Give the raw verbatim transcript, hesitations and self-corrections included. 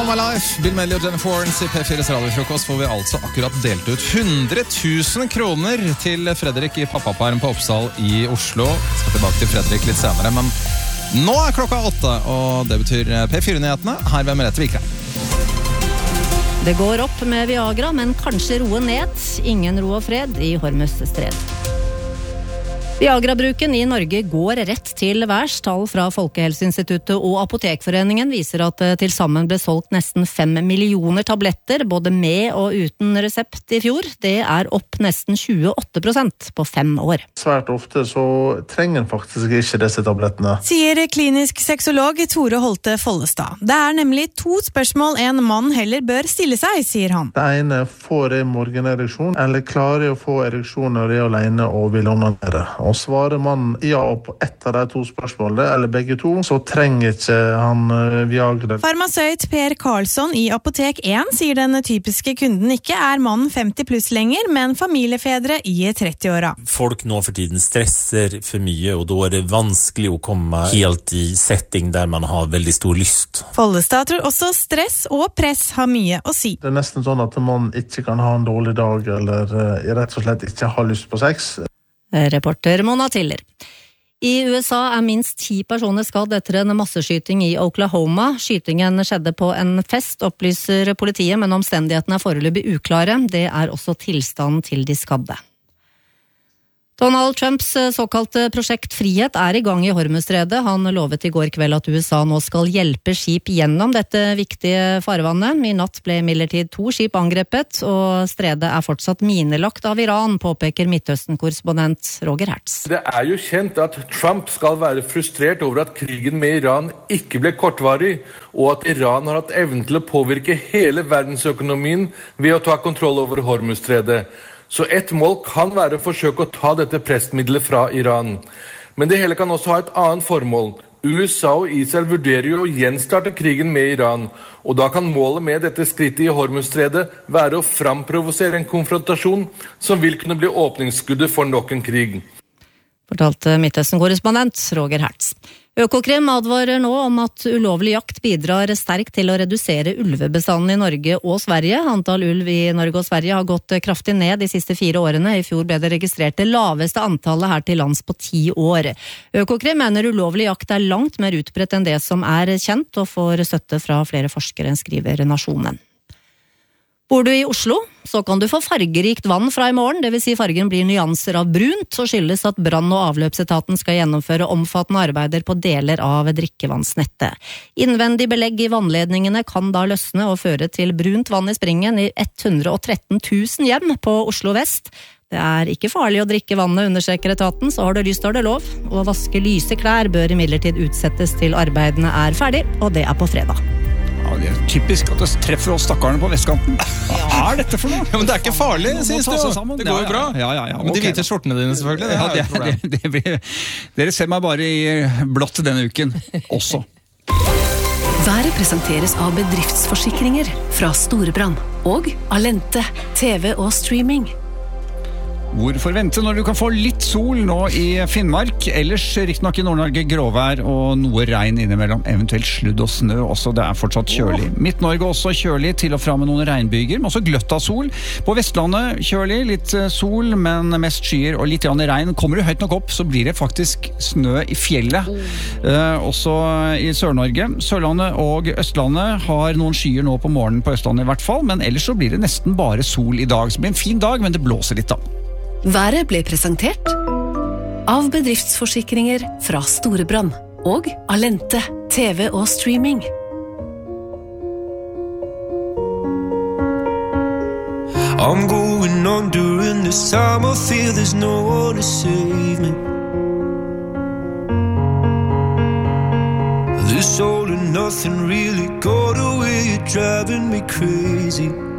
My Life, Bill Medley og Jennifer Lawrence I P fire's radiofrokost får vi altså akkurat delt ut hundre tusen kroner til Fredrik I pappaperm på Oppsal I Oslo. Jeg skal tilbake til Fredrik litt senere, men nå er klokka åtte, og det betyr P fire-nyhetene her ved Merete Vikrein. Det går opp med Viagra, men kanskje roe ned. Ingen ro og fred I Hormuzstredet. Viagra-bruken I Norge går rett til værs. Tall fra Folkehelseinstituttet og Apotekforeningen viser at til sammen ble solgt nesten fem millioner tabletter, både med og uten resept I fjor. Det er opp nesten tjueåtte prosent på fem år. Svært ofte så trenger faktisk ikke disse tablettene. Sier klinisk seksolog Tore Holte Follestad. Det er nemlig to spørsmål en mann heller bør stille seg, sier han. Det ene, får jeg morgenereksjon, eller klarer jeg å få ereksjon når jeg er alene og vil onanere? Og svarer man ja på ett av de to spørsmålene, eller begge to, så trenger ikke han Viagra. Farmasøyt Per Karlsson I Apotek én sier den typiske kunden ikke er mannen femti pluss lenger, men familiefedre I tretti-åra. Folk nå for tiden stresser for mye, og da er det vanskelig å komme helt I setting der man har veldig stor lyst. Follestad tror også stress og press har mye å si. Det er nesten sånn at man ikke kan ha en dårlig dag, eller rett og slett ikke har lyst på sex. Reporter Mona Tiller. I USA er minst ti personer skadd etter en masseskyting I Oklahoma. Skytingen skjedde på en fest, opplyser politiet, men omstendighetene er foreløpig uklare. Det er også tilstanden til de skadde. Donald Trumps såkalte prosjekt Frihet er I gang I Hormuzstredet. Han lovet I går kveld at USA nå skal hjelpe skip gjennom dette viktige farvannet. I natt ble imidlertid to skip angrepet, og stredet er fortsatt minelagt av Iran, påpeker Midtøsten-korrespondent Roger Hertz. Det er jo kjent at Trump skal være frustrert over at krigen med Iran ikke ble kortvarig, og at Iran har hatt evnen til å påvirke hele verdensøkonomien ved å ta kontroll over Hormuzstredet. Så et mål kan være å forsøke å ta dette pressmiddelet fra Iran. Men det hele kan også ha et annet formål. USA og Israel vurderer jo å gjenstarte krigen med Iran, og da kan målet med dette skrittet I Hormuzstredet være å framprovosere en konfrontasjon som vil kunne bli åpningsskuddet for nok en krig. Fortalte Midtøsten-korrespondent Roger Hertz. Økokrim advarer nå om at ulovlig jakt bidrar sterkt til å redusere ulvebestanden I Norge og Sverige. Antall ulv I Norge og Sverige har gått kraftig ned de siste fire årene. I fjor ble det registrert det laveste antallet her til lands på ti år. Økokrim mener ulovlig jakt er langt mer utbredt enn det som er kjent, og får støtte fra flere forskere, skriver Nasjonen. Bor du I Oslo, så kan du få fargerikt vann fra I morgen, det vil si fargen blir nyanser av brunt, og skyldes at brann- og avløpsetaten skal gjennomføre omfattende arbeider på deler av drikkevannsnettet. Innvendig belegg I vannledningene kan da løsne og føre til brunt vann I springen I hundre og tretten tusen hjem på Oslo Vest. Det er ikke farlig å drikke vannet, understreker etaten, så har du lyst, har du lov. Å vaske lyse klær bør imidlertid utsettes til arbeidene er ferdig, og det er på fredag. Ja, det er typisk at det treffer oss stakkarene på vestkanten. Hva er dette for noe? Ja, men det er ikke farlig, sies det jo. Det går jo bra. Ja, ja, ja. Men de hvite skjortene dine selvfølgelig, det ja, er jo et problem. Det, det blir, dere ser meg bare I blått denne uken, også. Været presenteres av bedriftsforsikringer fra Storebrand og Alente, T V og streaming. Hvorfor vente når du kan få litt sol nå I Finnmark? Ellers riktig nok I Nord-Norge gråvær og noe regn innimellom, eventuelt sludd og snø også, det er fortsatt kjølig. Midt-Norge også kjølig, til og fra med noen regnbyger, men også gløtt av sol. På Vestlandet kjølig, litt sol, men mest skyer og litt grann regn. Kommer du høyt nok opp, så blir det faktisk snø I fjellet. Eh, også I Sør-Norge. Sørlandet og Østlandet har noen skyer nå på morgenen på Østlandet I hvert fall, men ellers så blir det nesten bare sol I dag. Så det blir en fin dag, men det blåser litt da. Været ble presentert av bedriftsforsikringer fra Storebrand og Alente, T V og streaming. I'm going on during this time I feel there's no one to save me. This all and nothing really got away, you're driving me crazy.